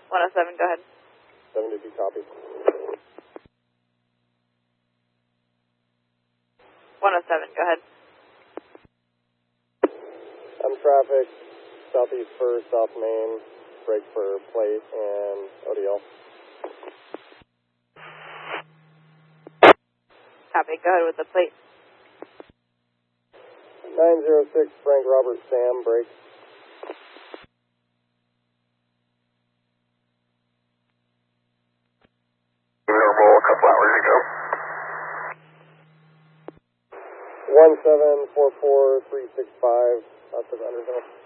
107, go ahead. 72, copy. 107, go ahead. I'm traffic, southeast 1st, South Main, break for plate and ODL. Copy, go ahead with the plate. 906, Frank Robert Sam, break. Normal, a couple hours ago. 1744365, out to the Underhill.